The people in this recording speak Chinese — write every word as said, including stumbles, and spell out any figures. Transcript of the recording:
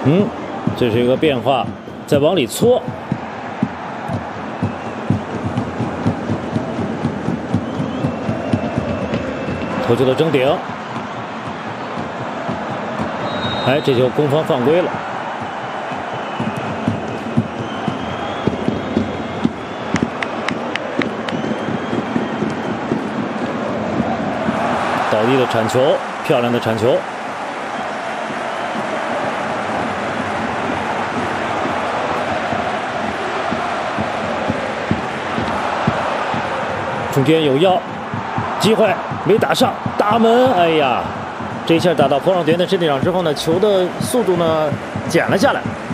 嗯，这是一个变化，再往里搓。头球的争顶，哎，这球攻方犯规了。倒地的铲球，漂亮的铲球。 中间有要机会，没打上，打门！哎呀，这一下打到破浪队员的身体上之后呢，球的速度呢减了下来。